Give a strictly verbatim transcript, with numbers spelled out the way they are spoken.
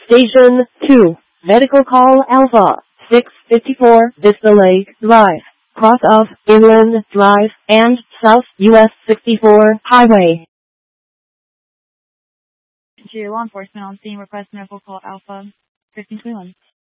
Station two, Medical Call Alpha, six fifty-four Vista Lake Drive, cross of Inland Drive and South U S sixty-four Highway. To law enforcement on scene, request medical call Alpha fifteen twenty-one.